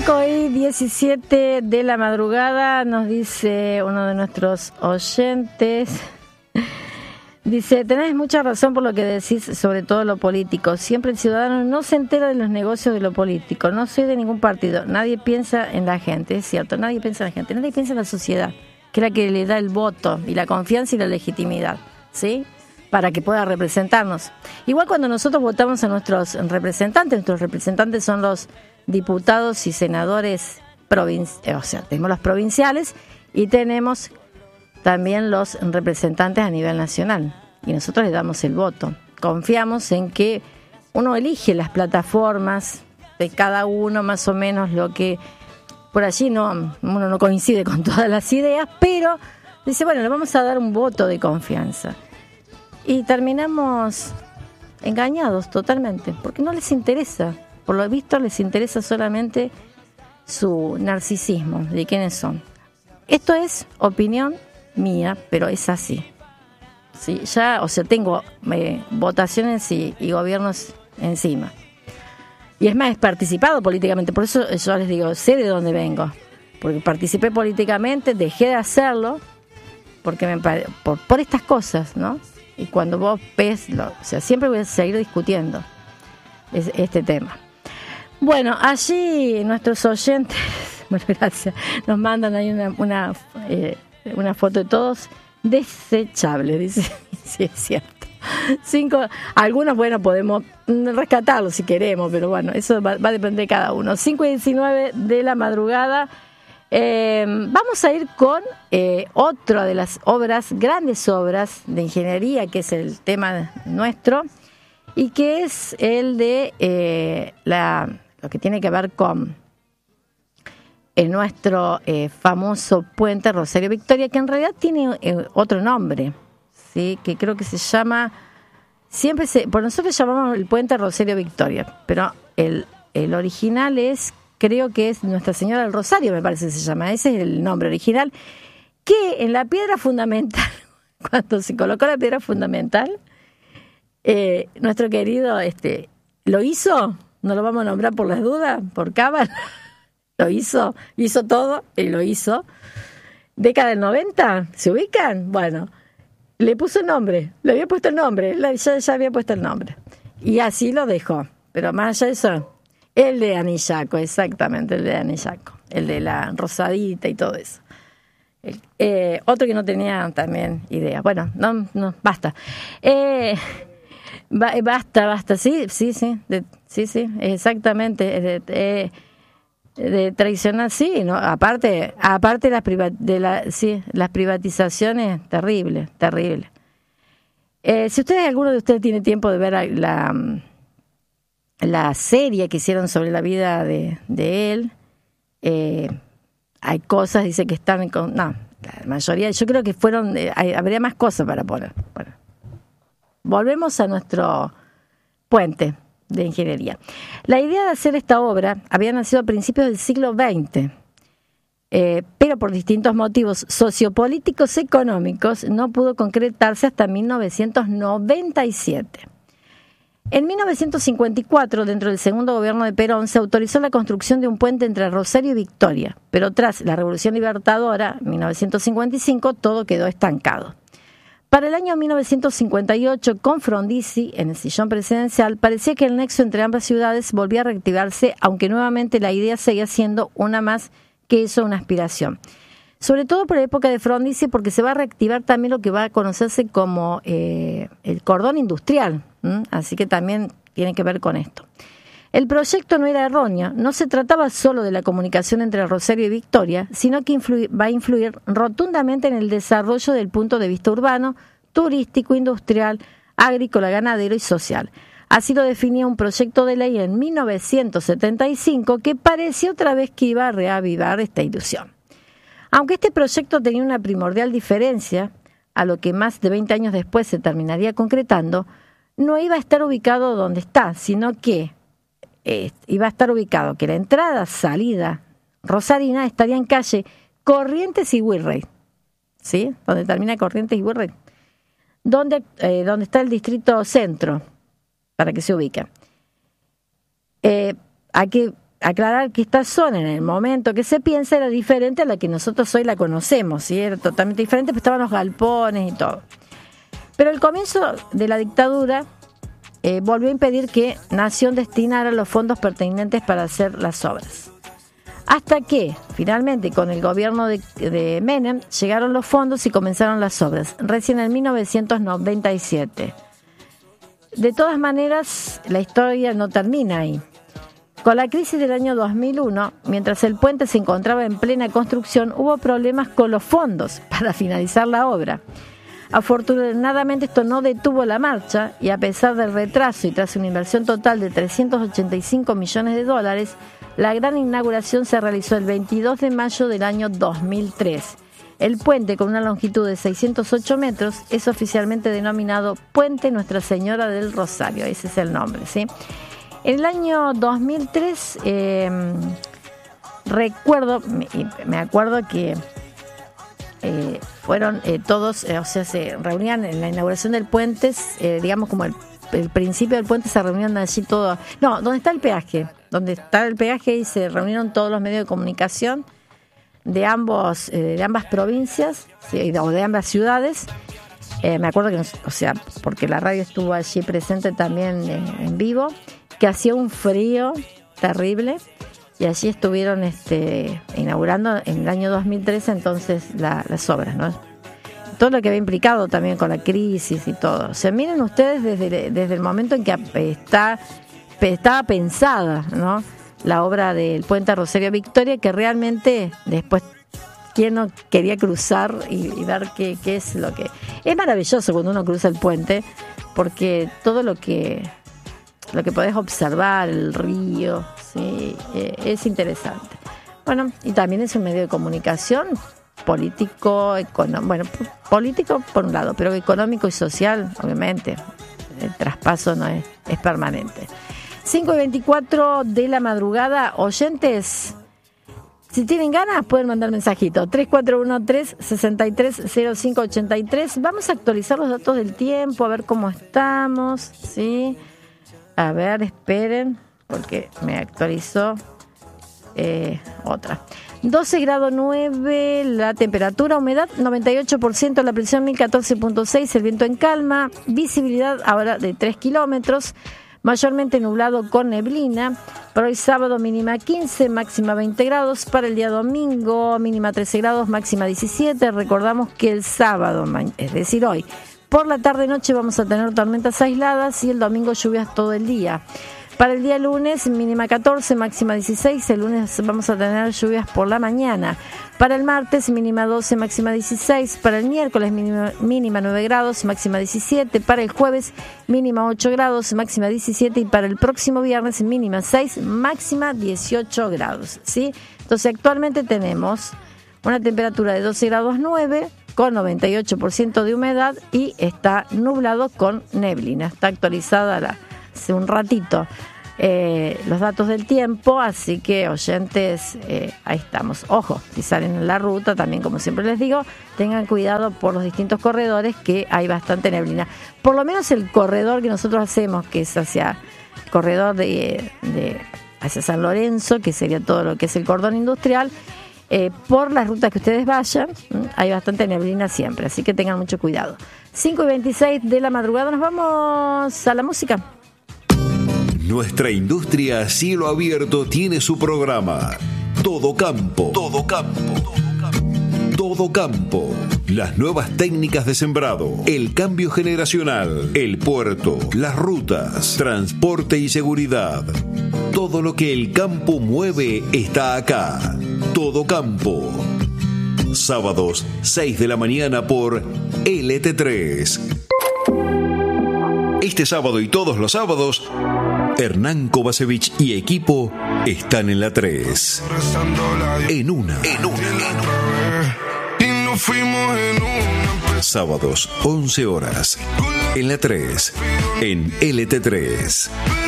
5:17 de la madrugada, nos dice uno de nuestros oyentes. Dice, tenés mucha razón por lo que decís sobre todo lo político. Siempre el ciudadano no se entera de los negocios de lo político. No soy de ningún partido. Nadie piensa en la gente, es cierto. Nadie piensa en la gente. Nadie piensa en la sociedad, que es la que le da el voto y la confianza y la legitimidad, ¿sí? Para que pueda representarnos. Igual cuando nosotros votamos a nuestros representantes son los diputados y senadores o sea, tenemos los provinciales y tenemos también los representantes a nivel nacional. Y nosotros le damos el voto. Confiamos en que uno elige las plataformas de cada uno, más o menos lo que por allí uno no coincide con todas las ideas, pero dice, bueno, le vamos a dar un voto de confianza. Y terminamos engañados totalmente, porque no les interesa. Por lo visto les interesa solamente su narcisismo, de quiénes son. Esto es opinión mía, pero es así. Sí, ya, o sea, tengo votaciones y gobiernos encima. Y es más, he participado políticamente, por eso yo les digo, sé de dónde vengo. Porque participé políticamente, dejé de hacerlo, porque por estas cosas, ¿no? Y cuando vos ves, o sea, siempre voy a seguir discutiendo este tema. Bueno, allí nuestros oyentes, bueno, gracias, nos mandan ahí una foto de todos desechables, dice, sí, es cierto. Algunos, bueno, podemos rescatarlos si queremos, pero bueno, eso va a depender de cada uno. 5:19 de la madrugada. Vamos a ir con otra de las grandes obras de ingeniería, que es el tema nuestro, y que es el de lo que tiene que ver con nuestro famoso puente Rosario Victoria, que en realidad tiene otro nombre, ¿sí? Que creo que se llama, por nosotros llamamos el puente Rosario Victoria, pero el original creo que es Nuestra Señora del Rosario, me parece que se llama, ese es el nombre original, que en la piedra fundamental, cuando se colocó la piedra fundamental, nuestro querido lo hizo, no lo vamos a nombrar por las dudas, por cábala, lo hizo todo y lo hizo. Década del 90, ¿se ubican? Bueno, le puso el nombre, le había puesto el nombre, ya había puesto el nombre. Y así lo dejó, pero más allá de eso, el de Anillaco, exactamente, el de Anillaco, el de la rosadita y todo eso. Otro que no tenía también idea. Bueno, no, basta. Basta, sí, exactamente, de traicionar, sí, no, aparte las privatizaciones, terrible. Si alguno de ustedes tiene tiempo de ver la serie que hicieron sobre la vida de él, hay cosas, dice que están la mayoría, yo creo que habría más cosas para poner. Bueno, volvemos a nuestro puente de ingeniería. La idea de hacer esta obra había nacido a principios del siglo XX, pero por distintos motivos sociopolíticos económicos no pudo concretarse hasta 1997. En 1954, dentro del segundo gobierno de Perón, se autorizó la construcción de un puente entre Rosario y Victoria, pero tras la Revolución Libertadora, en 1955, todo quedó estancado. Para el año 1958, con Frondizi en el sillón presidencial, parecía que el nexo entre ambas ciudades volvía a reactivarse, aunque nuevamente la idea seguía siendo una más que eso, una aspiración. Sobre todo por la época de Frondizi, porque se va a reactivar también lo que va a conocerse como el cordón industrial, así que también tiene que ver con esto. El proyecto no era erróneo, no se trataba solo de la comunicación entre Rosario y Victoria, sino que va a influir rotundamente en el desarrollo del punto de vista urbano, turístico, industrial, agrícola, ganadero y social. Así lo definía un proyecto de ley en 1975 que parecía otra vez que iba a reavivar esta ilusión. Aunque este proyecto tenía una primordial diferencia, a lo que más de 20 años después se terminaría concretando, no iba a estar ubicado donde está, sino que iba a estar ubicado que la entrada-salida rosarina estaría en calle Corrientes y Whirley, ¿sí? Donde termina Corrientes y Whirley, donde está el distrito centro, para que se ubique. aclarar que esta zona en el momento que se piensa era diferente a la que nosotros hoy la conocemos, ¿sí? Era totalmente diferente, pues estaban los galpones y todo. Pero el comienzo de la dictadura volvió a impedir que Nación destinara los fondos pertinentes para hacer las obras. Hasta que, finalmente, con el gobierno de Menem, llegaron los fondos y comenzaron las obras, recién en 1997. De todas maneras, la historia no termina ahí. Con la crisis del año 2001, mientras el puente se encontraba en plena construcción, hubo problemas con los fondos para finalizar la obra. Afortunadamente esto no detuvo la marcha y a pesar del retraso y tras una inversión total de $385 millones, la gran inauguración se realizó el 22 de mayo del año 2003. El puente, con una longitud de 608 metros, es oficialmente denominado Puente Nuestra Señora del Rosario. Ese es el nombre, ¿sí? En el año 2003, me acuerdo que fueron todos, o sea, se reunían en la inauguración del puente, digamos como el principio del puente, se reunían allí todos. No, donde está el peaje y se reunieron todos los medios de comunicación de ambas provincias, ¿sí? O de ambas ciudades. Me acuerdo que, porque la radio estuvo allí presente también en vivo, que hacía un frío terrible y allí estuvieron inaugurando en el año 2013 entonces las obras, ¿no? Todo lo que había implicado también con la crisis y todo. O sea, miren ustedes desde el momento en que estaba pensada, ¿no?, la obra del puente Rosario Victoria, que realmente después quién no quería cruzar y ver qué es lo que... Es maravilloso cuando uno cruza el puente, porque todo lo que podés observar, el río, ¿sí? Es interesante. Bueno, y también es un medio de comunicación político, político por un lado, pero económico y social, obviamente. El traspaso no es permanente. 5:24 de la madrugada, oyentes, si tienen ganas pueden mandar mensajito, 3413-630583. Vamos a actualizar los datos del tiempo, a ver cómo estamos, ¿sí? A ver, esperen, porque me actualizó otra. 12 grados 9, la temperatura, humedad 98%, la presión 1014.6, el viento en calma, visibilidad ahora de 3 kilómetros, mayormente nublado con neblina. Para hoy sábado mínima 15, máxima 20 grados. Para el día domingo mínima 13 grados, máxima 17. Recordamos que el sábado, es decir hoy, por la tarde-noche vamos a tener tormentas aisladas y el domingo lluvias todo el día. Para el día lunes, mínima 14, máxima 16. El lunes vamos a tener lluvias por la mañana. Para el martes, mínima 12, máxima 16. Para el miércoles, mínima 9 grados, máxima 17. Para el jueves, mínima 8 grados, máxima 17. Y para el próximo viernes, mínima 6, máxima 18 grados. ¿Sí? Entonces, actualmente tenemos una temperatura de 12 grados 9, con 98% de humedad y está nublado con neblina. Está actualizada hace un ratito los datos del tiempo, así que oyentes, ahí estamos. Ojo, si salen en la ruta, también como siempre les digo, tengan cuidado por los distintos corredores, que hay bastante neblina. Por lo menos el corredor que nosotros hacemos, que es hacia el corredor hacia San Lorenzo, que sería todo lo que es el cordón industrial, por las rutas que ustedes vayan, hay bastante neblina siempre, así que tengan mucho cuidado. 5:26 de la madrugada, nos vamos a la música. Nuestra industria a cielo abierto tiene su programa Todo Campo. Todo Campo. Todo Campo. Las nuevas técnicas de sembrado, el cambio generacional, el puerto, las rutas, transporte y seguridad. Todo lo que el campo mueve está acá. Todo Campo. Sábados, 6 de la mañana por LT3. Este sábado y todos los sábados, Hernán Kovacevic y equipo están en la 3. En una. Sábados, 11 horas. En la 3. En LT3.